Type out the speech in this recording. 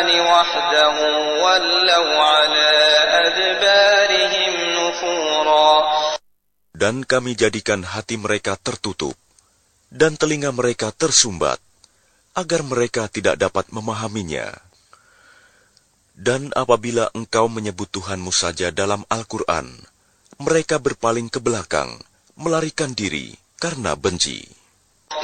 وحده ولوا على أدبارهم نفورا. Dan kami jadikan hati mereka tertutup dan telinga mereka tersumbat, agar mereka tidak dapat memahaminya. Dan apabila engkau menyebut Tuhanmu saja dalam Al-Quran, mereka berpaling ke belakang, melarikan diri karena benci.